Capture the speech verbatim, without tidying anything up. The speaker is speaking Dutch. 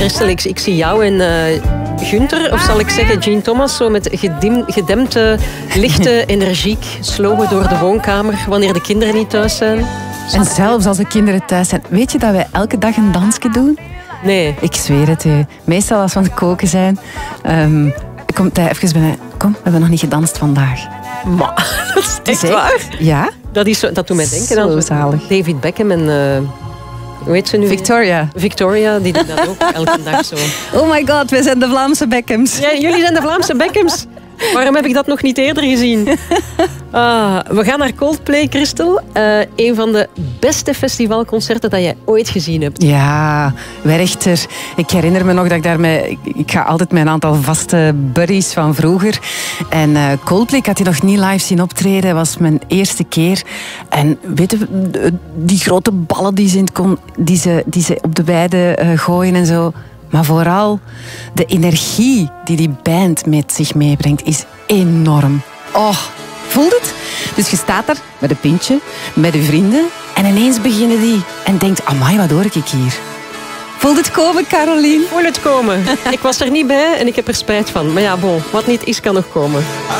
Christel, ik, ik zie jou en uh, Gunther, of zal ik zeggen Jean Thomas, zo met gedim, gedempte, lichte, energiek slopen door de woonkamer wanneer de kinderen niet thuis zijn. En zelfs als de kinderen thuis zijn. Weet je dat wij elke dag een dansje doen? Nee. Ik zweer het u. Meestal als we aan het koken zijn, um, komt hij even bij mij. Kom, we hebben nog niet gedanst vandaag. Maar, dat is echt Zeker? waar? Ja. Dat, is zo, dat doet mij denken zo aan zalig. David Beckham en... Uh, hoe heet ze nu? Victoria. Victoria, die doet dat ook elke dag zo. Oh my god, wij zijn de Vlaamse Beckhams. Ja, jullie zijn de Vlaamse Beckhams. Waarom heb ik dat nog niet eerder gezien? Ah, we gaan naar Coldplay, Christel. Uh, een van de beste festivalconcerten dat jij ooit gezien hebt. Ja, Werchter. Ik herinner me nog dat ik daarmee... Ik, ik ga altijd met een aantal vaste buddies van vroeger. En uh, Coldplay, ik had die nog niet live zien optreden. Dat was mijn eerste keer. En weet je, die grote ballen die ze, in het kon, die ze, die ze op de weide uh, gooien en zo... Maar vooral de energie die die band met zich meebrengt is enorm. Oh, voelt het? Dus je staat daar met een pintje, met je vrienden en ineens beginnen die en denkt, amai, wat hoor ik hier? Voelt het komen, Caroline? Voel het komen. Ik was er niet bij en ik heb er spijt van. Maar ja, bon, wat niet is, kan nog komen.